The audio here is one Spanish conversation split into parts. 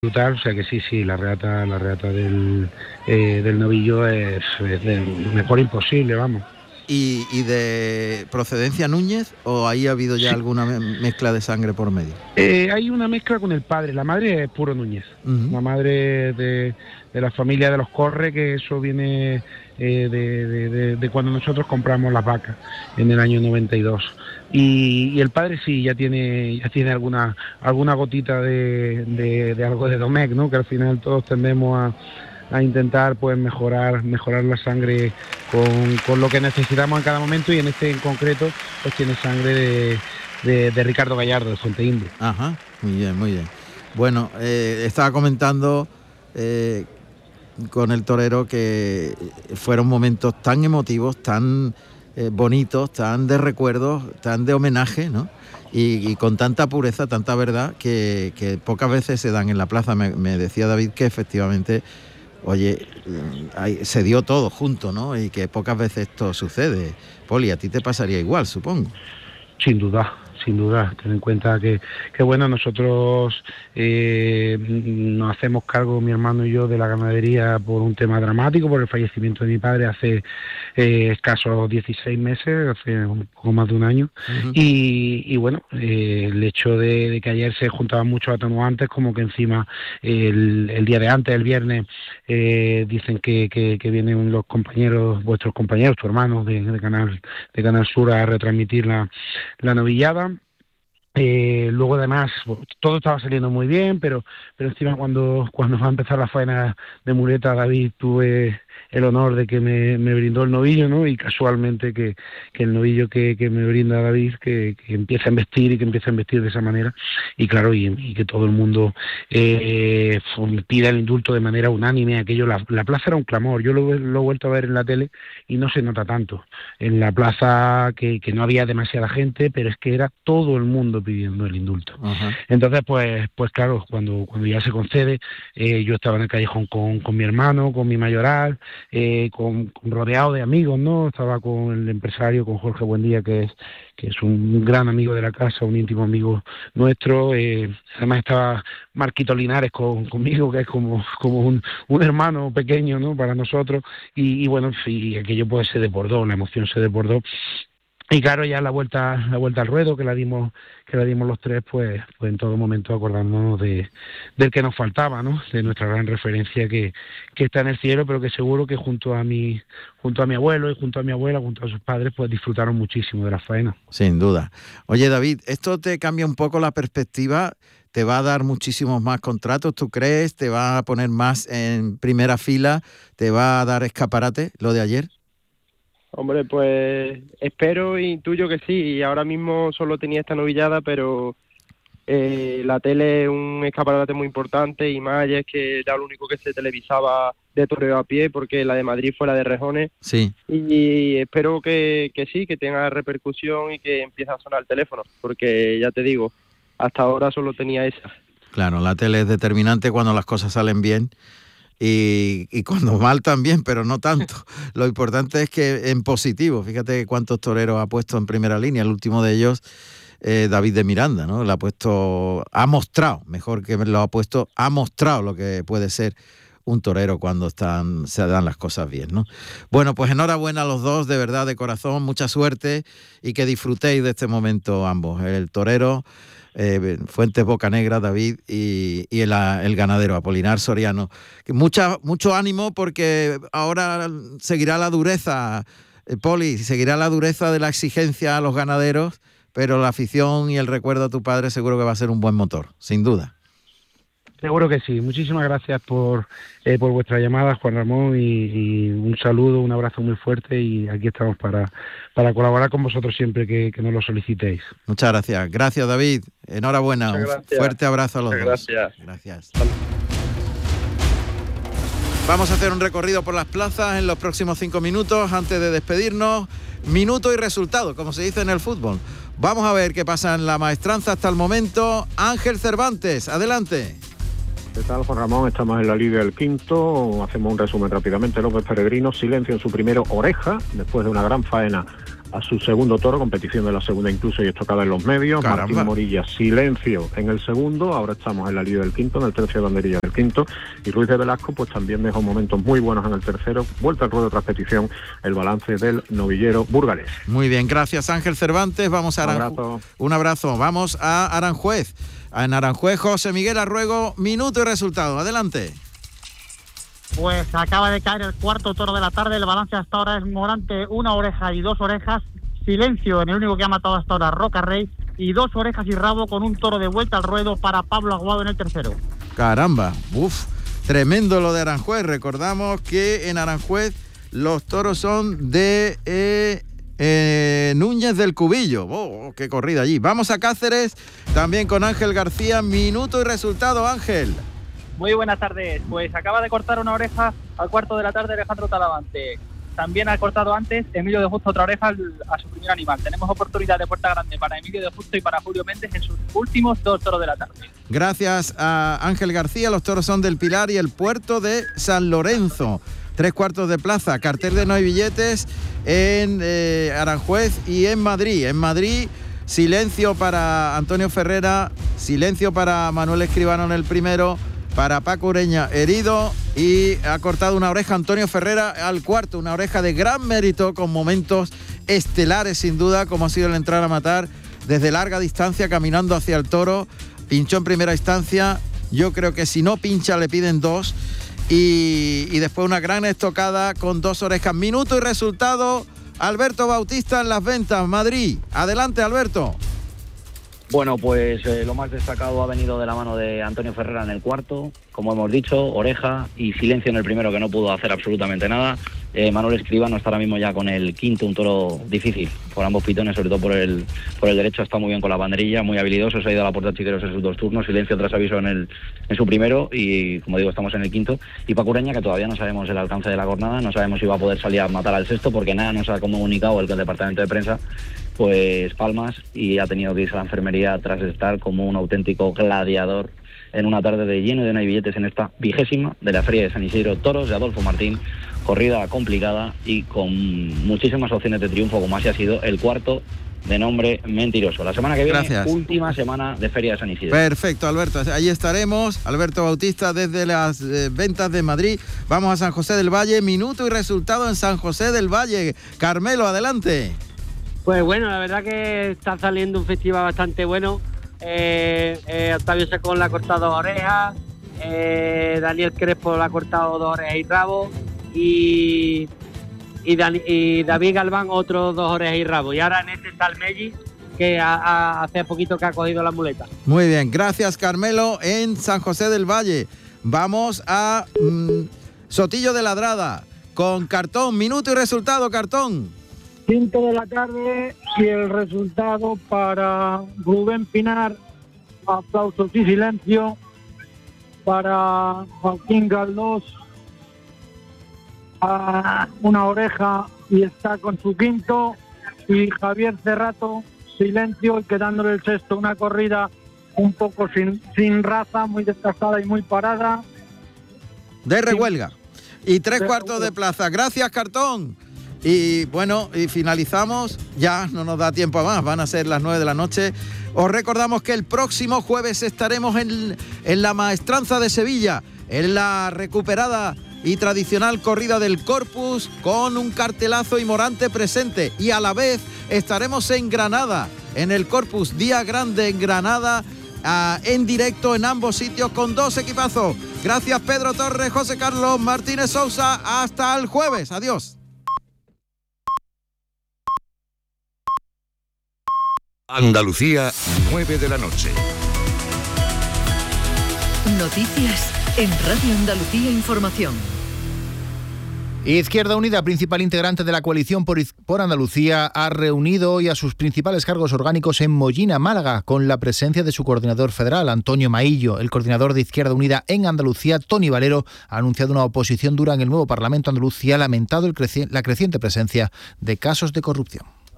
brutal, o sea que sí, la reata del novillo es mejor imposible, vamos. ¿Y de procedencia Núñez o ahí ha habido ya Sí. alguna mezcla de sangre por medio? Hay una mezcla con el padre, la madre es puro Núñez, Uh-huh. la madre de la familia de los Corre, que eso viene de cuando nosotros compramos las vacas en el año 92. Y el padre sí, ya tiene alguna gotita de algo de Domecq, ¿no? Que al final todos tendemos a intentar pues mejorar la sangre con lo que necesitamos en cada momento, y en este en concreto pues tiene sangre de Ricardo Gallardo, de Fuente Indio. Ajá, muy bien. Bueno, estaba comentando con el torero que fueron momentos tan emotivos, tan bonitos, tan de recuerdos, tan de homenaje, ¿no? Y con tanta pureza, tanta verdad, que pocas veces se dan en la plaza. Me decía David que efectivamente, oye, se dio todo junto, ¿no? Y que pocas veces esto sucede. Poli, a ti te pasaría igual, supongo. Sin duda. Ten en cuenta que bueno, nosotros nos hacemos cargo, mi hermano y yo, de la ganadería por un tema dramático, por el fallecimiento de mi padre hace escasos 16 meses, hace un poco más de un año. Uh-huh. Y bueno, el hecho de que ayer se juntaban muchos atenuantes, como que encima el día de antes, el viernes, dicen que vienen los compañeros, vuestros compañeros, tu hermano de Canal Sur, a retransmitir la novillada. Luego además todo estaba saliendo muy bien, pero encima cuando va a empezar la faena de muleta, David, tuve el honor de que me brindó el novillo, ¿no? Y casualmente que el novillo que me brinda David, que empieza a embestir y que empieza a embestir de esa manera, y claro, y que todo el mundo pida el indulto de manera unánime. Aquello, la plaza era un clamor. Yo lo he vuelto a ver en la tele y no se nota tanto. En la plaza que no había demasiada gente, pero es que era todo el mundo pidiendo el indulto. Uh-huh. Entonces, pues claro, cuando ya se concede, yo estaba en el callejón con mi hermano, con mi mayoral, rodeado de amigos, ¿no? Estaba con el empresario, con Jorge Buendía, que es un gran amigo de la casa, un íntimo amigo nuestro. Además estaba Marquito Linares conmigo, que es como un hermano pequeño, ¿no? Para nosotros. Y bueno, sí, aquello pues se desbordó, la emoción se desbordó. Y claro, ya la vuelta al ruedo que la dimos los tres, pues en todo momento acordándonos del que nos faltaba, ¿no? De nuestra gran referencia que está en el cielo, pero que seguro que junto a mi abuelo y junto a mi abuela, junto a sus padres, pues disfrutaron muchísimo de la faena. Sin duda. Oye, David, ¿esto te cambia un poco la perspectiva? ¿Te va a dar muchísimos más contratos, tú crees? ¿Te va a poner más en primera fila? ¿Te va a dar escaparate lo de ayer? Hombre, pues espero e intuyo que sí. Y ahora mismo solo tenía esta novillada, pero la tele es un escaparate muy importante, y más allá es que era lo único que se televisaba de toreo a pie, porque la de Madrid fue la de Rejones. Sí. Y espero que sí, que tenga repercusión y que empiece a sonar el teléfono, porque ya te digo, hasta ahora solo tenía esa. Claro, la tele es determinante cuando las cosas salen bien. Y cuando mal también, pero no tanto. Lo importante es que en positivo, fíjate cuántos toreros ha puesto en primera línea. El último de ellos, David de Miranda, ¿no? Ha mostrado lo que puede ser un torero cuando se dan las cosas bien, ¿no? Bueno, pues enhorabuena a los dos, de verdad, de corazón, mucha suerte, y que disfrutéis de este momento ambos. El torero Fuentes Bocanegra, David, y el ganadero Apolinar Soriano. Mucho ánimo, porque ahora seguirá la dureza, Poli, seguirá la dureza de la exigencia a los ganaderos, pero la afición y el recuerdo a tu padre seguro que va a ser un buen motor, sin duda. Seguro que sí. Muchísimas gracias por vuestra llamada, Juan Ramón, y un saludo, un abrazo muy fuerte, y aquí estamos para colaborar con vosotros siempre que nos lo solicitéis. Muchas gracias. Gracias, David. Enhorabuena. Un fuerte abrazo a los dos. Gracias. Vamos a hacer un recorrido por las plazas en los próximos 5 minutos antes de despedirnos. Minuto y resultado, como se dice en el fútbol. Vamos a ver qué pasa en la maestranza hasta el momento. Ángel Cervantes, adelante. ¿Qué tal, Juan Ramón? Estamos en la Liga del Quinto. Hacemos un resumen rápidamente. López Peregrino, silencio en su primero, Oreja, después de una gran faena a su segundo toro, competición de la segunda incluso y estocada en los medios. Caramba. Martín Morilla, Silencio en el segundo, ahora estamos en la liga del quinto, en el tercio de banderilla del quinto, y Ruiz de Velasco pues también dejó momentos muy buenos en el tercero, vuelta al ruedo tras petición, el balance del novillero burgalés. Muy bien, gracias Ángel Cervantes, vamos a Abrazo. Un abrazo, vamos a Aranjuez. En Aranjuez, José Miguel Arruego, minuto y resultado, adelante. Pues acaba de caer el cuarto toro de la tarde, el balance hasta ahora es Morante, 1 oreja y 2 orejas, Silencio en el único que ha matado hasta ahora, Roca Rey, y 2 orejas y rabo con un toro de vuelta al ruedo para Pablo Aguado en el tercero. Caramba, tremendo lo de Aranjuez. Recordamos que en Aranjuez los toros son de Núñez del Cubillo. ¡Qué corrida allí! Vamos a Cáceres, también con Ángel García, minuto y resultado, Ángel. Muy buenas tardes, pues acaba de cortar una oreja al cuarto de la tarde Alejandro Talavante. También ha cortado antes Emilio de Justo otra oreja a su primer animal. Tenemos oportunidad de puerta grande para Emilio de Justo y para Julio Méndez en sus últimos 2 toros de la tarde. Gracias a Ángel García, los toros son del Pilar y el puerto de San Lorenzo. 3/4 de plaza, cartel de no hay billetes en Aranjuez y en Madrid. En Madrid, Silencio para Antonio Ferrera, Silencio para Manuel Escribano en el primero, para Paco Ureña herido, y ha cortado una oreja Antonio Ferrera al cuarto, una oreja de gran mérito con momentos estelares sin duda, como ha sido el entrar a matar desde larga distancia caminando hacia el toro, pinchó en primera instancia, yo creo que si no pincha le piden 2, y después una gran estocada con 2 orejas. Minuto y resultado, Alberto Bautista en Las Ventas, Madrid. Adelante, Alberto. Bueno, pues lo más destacado ha venido de la mano de Antonio Ferrera en el cuarto, como hemos dicho, oreja y Silencio en el primero, que no pudo hacer absolutamente nada. Manuel Escribano está ahora mismo ya con el quinto, un toro difícil por ambos pitones, sobre todo por el derecho, está muy bien con la banderilla, muy habilidoso, se ha ido a la puerta Chiqueros en sus 2 turnos, Silencio tras aviso en su primero, y como digo, estamos en el quinto. Y Paco Ureña, que todavía no sabemos el alcance de la jornada, no sabemos si va a poder salir a matar al sexto, porque nada nos ha comunicado el departamento de prensa, pues palmas, y ha tenido que irse a la enfermería tras estar como un auténtico gladiador en una tarde de lleno de no hay billetes en esta 20ª de la Feria de San Isidro, toros de Adolfo Martín, corrida complicada y con muchísimas opciones de triunfo, como así ha sido el cuarto de nombre Mentiroso. La semana que viene, gracias. Última semana de Feria de San Isidro. Perfecto, Alberto, ahí estaremos. Alberto Bautista desde las Ventas de Madrid. Vamos a San José del Valle, minuto y resultado en San José del Valle. Carmelo, adelante. Pues bueno, la verdad que está saliendo un festival bastante bueno. Octavio Secón le ha cortado 2 orejas, Daniel Crespo le ha cortado 2 orejas y rabo, y David Galván otros 2 orejas y rabo. Y ahora en este está el Melli, que hace poquito que ha cogido la muleta. Muy bien, gracias Carmelo en San José del Valle. Vamos a Sotillo de Ladrada con Cartón, minuto y resultado, Cartón. 5 de la tarde y el resultado para Rubén Pinar, aplausos y silencio. Para Joaquín Galdós, una oreja y está con su quinto. Y Javier Cerrato, Silencio, y quedándole el sexto, una corrida un poco sin raza, muy desgastada y muy parada. De rehuelga. Y 3/4 de plaza. Gracias, Cartón. Y bueno, y finalizamos, ya no nos da tiempo a más, van a ser las 9 de la noche. Os recordamos que el próximo jueves estaremos en la Maestranza de Sevilla, en la recuperada y tradicional corrida del Corpus, con un cartelazo y Morante presente. Y a la vez estaremos en Granada, en el Corpus, día grande en Granada, en directo en ambos sitios con 2 equipazos. Gracias Pedro Torres, José Carlos Martínez Sousa, hasta el jueves, adiós. Andalucía, 9 de la noche. Noticias en Radio Andalucía Información. Izquierda Unida, principal integrante de la coalición por Andalucía, ha reunido hoy a sus principales cargos orgánicos en Mollina, Málaga, con la presencia de su coordinador federal, Antonio Maillo. El coordinador de Izquierda Unida en Andalucía, Toni Valero, ha anunciado una oposición dura en el nuevo Parlamento andaluz y ha lamentado la creciente presencia de casos de corrupción.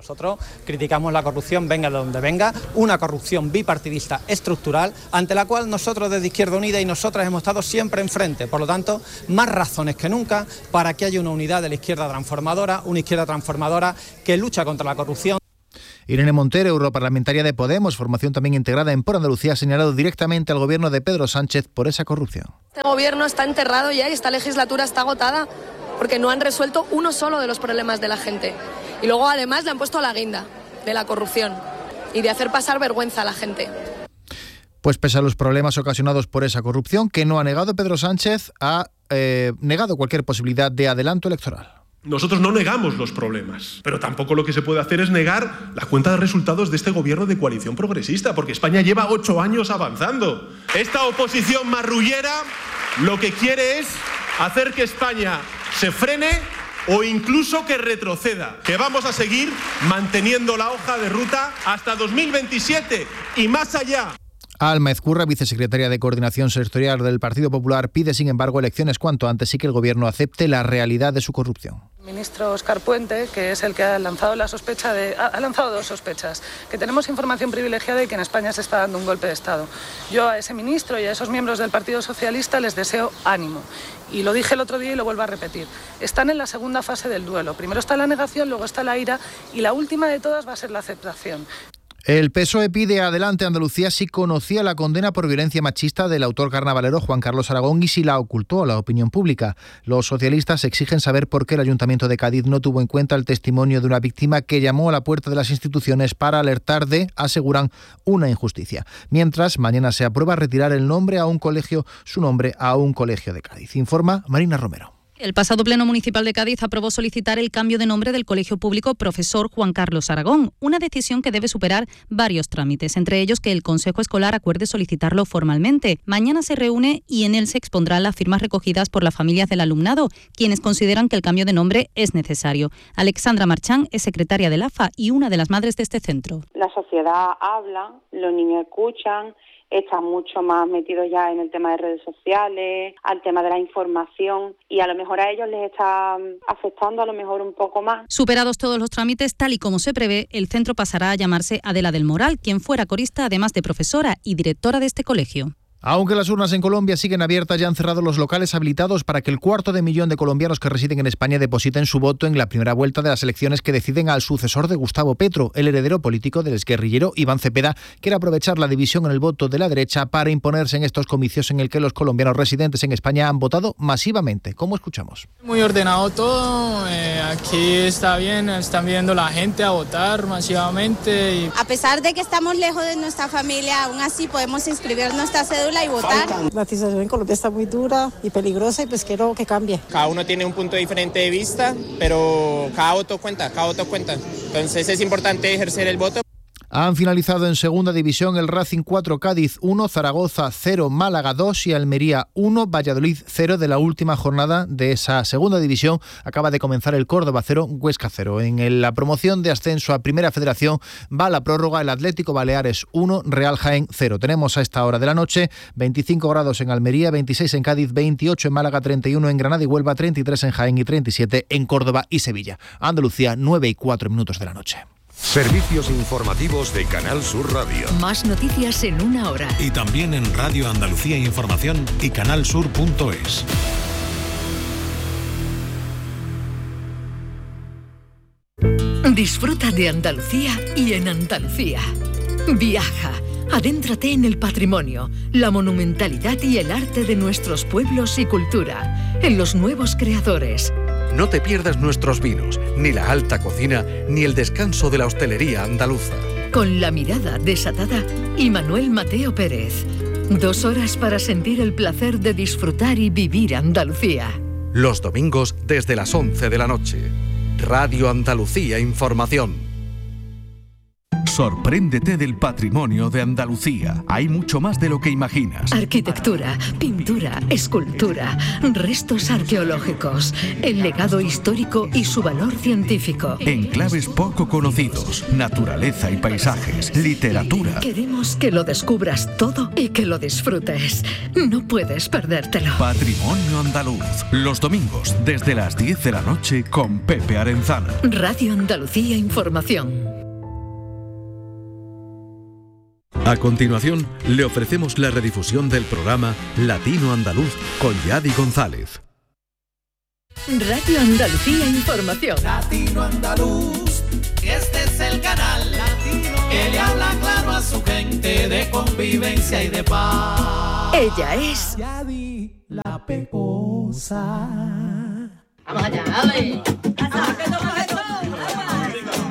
Nosotros criticamos la corrupción, venga de donde venga, una corrupción bipartidista estructural, ante la cual nosotros desde Izquierda Unida y nosotras hemos estado siempre enfrente. Por lo tanto, más razones que nunca para que haya una unidad de la izquierda transformadora, una izquierda transformadora que lucha contra la corrupción. Irene Montero, europarlamentaria de Podemos, formación también integrada en Por Andalucía, ha señalado directamente al gobierno de Pedro Sánchez por esa corrupción. Este gobierno está enterrado ya y esta legislatura está agotada porque no han resuelto uno solo de los problemas de la gente. Y luego además le han puesto la guinda de la corrupción y de hacer pasar vergüenza a la gente. Pues pese a los problemas ocasionados por esa corrupción que no ha negado Pedro Sánchez, ha negado cualquier posibilidad de adelanto electoral. Nosotros no negamos los problemas, pero tampoco lo que se puede hacer es negar la cuenta de resultados de este gobierno de coalición progresista, porque España lleva 8 años avanzando. Esta oposición marrullera lo que quiere es hacer que España se frene o incluso que retroceda, que vamos a seguir manteniendo la hoja de ruta hasta 2027 y más allá. Alma Ezcurra, vicesecretaria de Coordinación Sectorial del Partido Popular, pide, sin embargo, elecciones cuanto antes y que el Gobierno acepte la realidad de su corrupción. El ministro Óscar Puente, que es el que ha lanzado la sospecha ha lanzado 2 sospechas, que tenemos información privilegiada y que en España se está dando un golpe de Estado. Yo a ese ministro y a esos miembros del Partido Socialista les deseo ánimo. Y lo dije el otro día y lo vuelvo a repetir. Están en la segunda fase del duelo. Primero está la negación, luego está la ira y la última de todas va a ser la aceptación. El PSOE pide adelante Andalucía si conocía la condena por violencia machista del autor carnavalero Juan Carlos Aragón y si la ocultó a la opinión pública. Los socialistas exigen saber por qué el Ayuntamiento de Cádiz no tuvo en cuenta el testimonio de una víctima que llamó a la puerta de las instituciones para alertar de, aseguran, una injusticia. Mientras, mañana se aprueba retirar su nombre a un colegio de Cádiz. Informa Marina Romero. El pasado Pleno Municipal de Cádiz aprobó solicitar el cambio de nombre del Colegio Público Profesor Juan Carlos Aragón, una decisión que debe superar varios trámites, entre ellos que el Consejo Escolar acuerde solicitarlo formalmente. Mañana se reúne y en él se expondrán las firmas recogidas por las familias del alumnado, quienes consideran que el cambio de nombre es necesario. Alexandra Marchán es secretaria del AFA y una de las madres de este centro. La sociedad habla, los niños escuchan, están mucho más metidos ya en el tema de redes sociales, al tema de la información y a lo mejor a ellos les está afectando a lo mejor un poco más. Superados todos los trámites, tal y como se prevé, el centro pasará a llamarse Adela del Moral, quien fuera corista además de profesora y directora de este colegio. Aunque las urnas en Colombia siguen abiertas, ya han cerrado los locales habilitados para que el 250.000 de colombianos que residen en España depositen su voto en la primera vuelta de las elecciones que deciden al sucesor de Gustavo Petro, el heredero político del exguerrillero Iván Cepeda, quiere aprovechar la división en el voto de la derecha para imponerse en estos comicios en el que los colombianos residentes en España han votado masivamente. ¿Cómo escuchamos? Muy ordenado todo, aquí está bien, están viendo la gente a votar masivamente. Y... A pesar de que estamos lejos de nuestra familia, aún así podemos inscribir nuestra cédula y votar. La situación en Colombia está muy dura y peligrosa y pues quiero que cambie. Cada uno tiene un punto diferente de vista, pero cada voto cuenta. Entonces es importante ejercer el voto. Han finalizado en segunda división el Racing 4, Cádiz 1, Zaragoza 0, Málaga 2 y Almería 1, Valladolid 0 de la última jornada de esa segunda división. Acaba de comenzar el Córdoba 0, Huesca 0. En la promoción de ascenso a Primera Federación va a la prórroga el Atlético Baleares 1, Real Jaén 0. Tenemos a esta hora de la noche 25 grados en Almería, 26 en Cádiz, 28 en Málaga, 31 en Granada y Huelva, 33 en Jaén y 37 en Córdoba y Sevilla. Andalucía, 9:04 de la noche. Servicios informativos de Canal Sur Radio. Más noticias en una hora. Y también en Radio Andalucía Información y canalsur.es. Disfruta de Andalucía y en Andalucía. Viaja, adéntrate en el patrimonio, la monumentalidad y el arte de nuestros pueblos y cultura, en los nuevos creadores. No te pierdas nuestros vinos, ni la alta cocina, ni el descanso de la hostelería andaluza. Con la mirada desatada y Manuel Mateo Pérez. 2 horas para sentir el placer de disfrutar y vivir Andalucía. Los domingos desde las 11 de la noche. Radio Andalucía Información. Sorpréndete del patrimonio de Andalucía. Hay mucho más de lo que imaginas. Arquitectura, pintura, pintura, escultura, restos arqueológicos, el legado histórico y su valor científico. Enclaves poco conocidos, naturaleza y paisajes, literatura. Queremos que lo descubras todo y que lo disfrutes. No puedes perdértelo. Patrimonio Andaluz. Los domingos desde las 10 de la noche con Pepe Arenzano. Radio Andalucía Información. A continuación, le ofrecemos la redifusión del programa Latino Andaluz con Yadi González. Radio Andalucía Información. Latino Andaluz, este es el canal latino que le habla claro a su gente de convivencia y de paz. Ella es Yadi la Pecosa. Vamos allá, a ver.